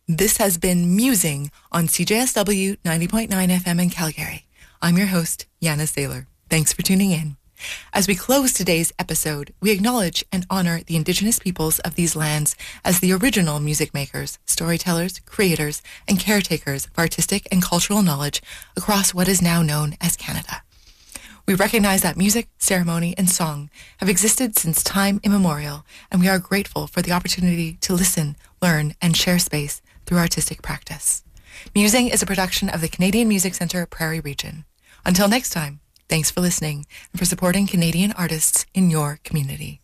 This has been Musing on CJSW 90.9 FM in Calgary. I'm your host, Yana Saylor. Thanks for tuning in. As we close today's episode, we acknowledge and honor the Indigenous peoples of these lands as the original music makers, storytellers, creators, and caretakers of artistic and cultural knowledge across what is now known as Canada. We recognize that music, ceremony, and song have existed since time immemorial, and we are grateful for the opportunity to listen, learn, and share space through artistic practice. Musing is a production of the Canadian Music Centre Prairie Region. Until next time, thanks for listening and for supporting Canadian artists in your community.